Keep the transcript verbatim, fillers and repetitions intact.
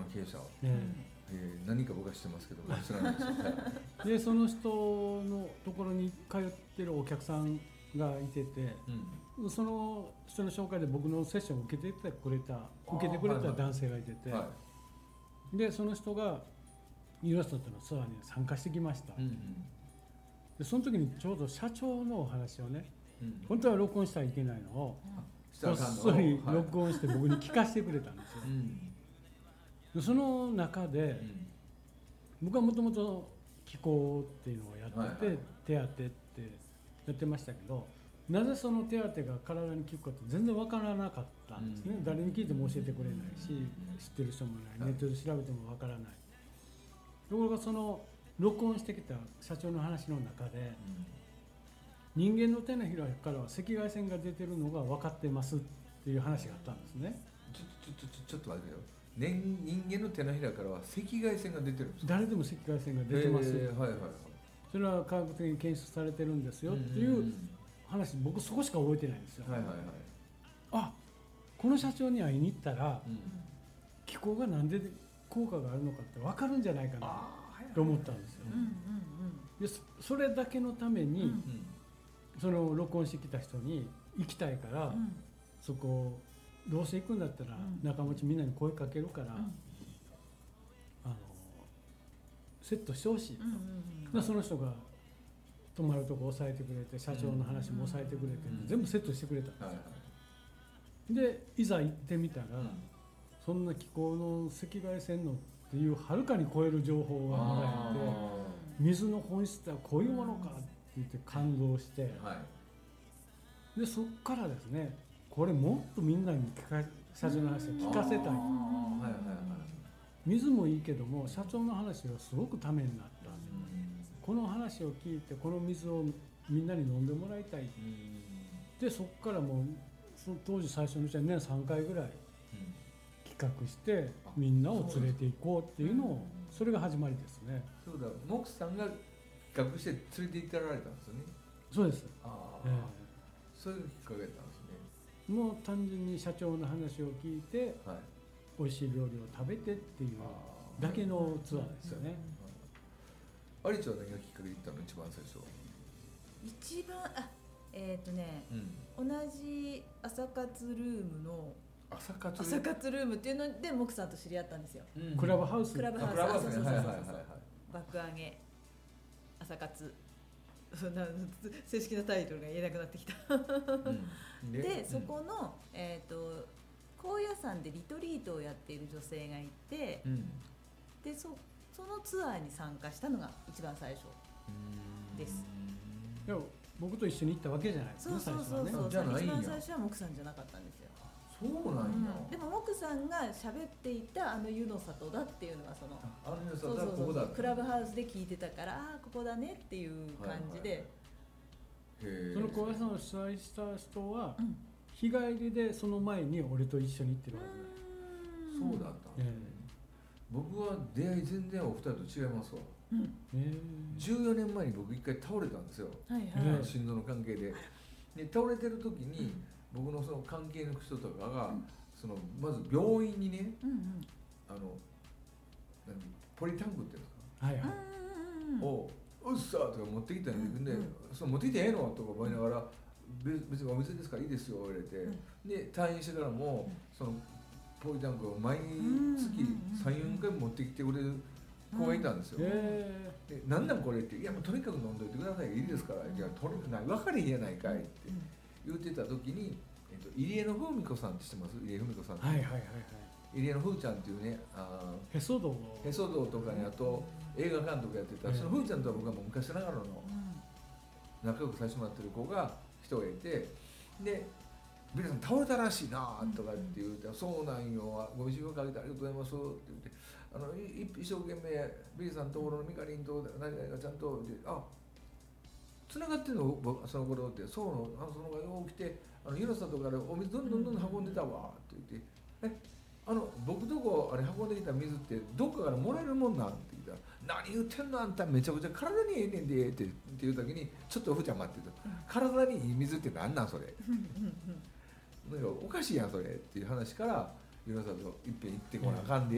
経営者、 ええー、何か僕は知ってますけど知らないですよでその人のところに通ってるお客さんがいてて、うん、その人の紹介で僕のセッションを受けてくれた受けてくれた男性がいてて、はいはい、でその人がユーロスタットのツアーに参加してきました、うんうん、でその時にちょうど社長のお話をね、うん、本当は録音したらいけないのを、うん、こっそり録音して僕に聞かせてくれたんですよ、はい、でその中で、うん、僕はもともと気候っていうのをやってて、はいはい、手当ってやってましたけど、なぜその手当が体に効くかって全然分からなかったんですね、うん、誰に聞いても教えてくれないし、知ってる人もない、ネットで調べても分からない、ところがその録音してきた社長の話の中で、うん、人間の手のひらからは赤外線が出てるのが分かってますっていう話があったんですね。 ちょちょちょちょっと待ってよ、人間の手のひらからは赤外線が出てるんですか？ 誰でも赤外線が出てます、 えーはいはいはい、 それは科学的に検出されてるんですよっていう話、僕そこしか覚えてないんですよ、はいはいはい、あ、この社長に会いに行ったら、うん、気候がなんで効果があるのかって分かるんじゃないかなと思ったんですよ、でそれだけのために、うん、その録音してきた人に行きたいから、うん、そこどうせ行くんだったら、うん、仲間内みんなに声かけるから、うん、あのセットしてほしいと、うんうんうん、その人が泊まるとこ抑えてくれて、社長の話も抑えてくれて、うん、全部セットしてくれたんですよ、はいはい、でいざ行ってみたら、うん、そんな気候の赤外線のっていうはるかに超える情報がもらえて、水の本質ってこういうものかって言って感動して、うん、はい、でそっからですね、これもっとみんなに聞か社長の話を聞かせたい、はいはいはい、水もいいけども社長の話がすごくためになった、うん、この話を聞いてこの水をみんなに飲んでもらいたい、うん、でそこからもうその当時最初のうちは年さんかいぐらい企画してみんなを連れて行こうっていうのを、それが始まりですね。 そうだ、モクさんが企画して連れて行ってられたんですよね。 そうです。 あ、えー、そういうきっかけだったんですね。 もう単純に社長の話を聞いて、はい、美味しい料理を食べてっていうだけのツアーですよね。 アリちゃんは何がきっかけで行ったの？一番最初。 一番あえっ、ー、とね、うん、同じ朝活ルームの朝活朝活ルームっていうのでモクさんと知り合ったんですよ、 うん、クラブハウスクラブハウス、あ、そうそうそうそうそう、爆上げ朝活、そんな正式なタイトルが言えなくなってきた、うん、で, でそこの、えーと、高野山でリトリートをやっている女性がいて、うん、で そ, そのツアーに参加したのが一番最初です。 でも僕と一緒に行ったわけじゃないですね。 そうそうそうそう、一番最初はモクさんじゃなかったんですよ。 そうなんや、うん、 でもモクさんが喋っていたあの湯の里だっていうのがそのあの湯の里はここだ、 クラブハウスで聞いてたから、ああここだねっていう感じで、はいはいはい、その高野山を主催した人は、うん、日帰りでその前に俺と一緒に行ってるわけで、そうだったんですね、えー、僕は出会い全然お二人と違いますわ、うん、えー、じゅうよねんまえに僕一回倒れたんですよ、はいはい、心臓の関係で。で倒れてる時に、うん、僕のその関係の人とかが、うん、そのまず病院にね、うんうん、あのポリタンクっていうんですか、はいはい、をうっさーとか持ってきたんで、うん、その持ってきてええのとか思いながら、別にお水ですからいいですよ言われて、うん、で退院してからも、うん、そのポリタンクを毎月 さん,よん 回持ってきてくれる子がいたんですよ、うん、で何なんこれって、いやもうとにかく飲んどいてください、いいですから、いやとにかくない分かれへんやないかいって言ってた時に、えっと、入江の風美子さんって知ってます？入江風美子さんって、はいはいはいはい、入江の風ちゃんっていうね、あへそ道へそ道とかにあと映画監督やってた、その風ちゃんとは僕はもう昔ながらの仲良くさせてもらってる子が人がいて、でビリーさん倒れたらしいなとかって言うて、うん、そうなんよ、ご心配かけてありがとうございますって言って、あの一生懸命ビリーさんのところのミカリンと何々がちゃんと、あつながってるのその頃って、そうなの、そのがよう来て、あの湯の里からお水どんどんどんどん運んでたわって言って、えあの僕とこあれ運んできた水ってどっかからもらえるもんなんって言ったら、何言ってんのあんた、めちゃくちゃ体にええねんでって言う時に、ちょっとふちゃ待ってた、体にいい水って何なんそれなんかおかしいやんそれっていう話から、湯の里いっぺん行ってこなあかんで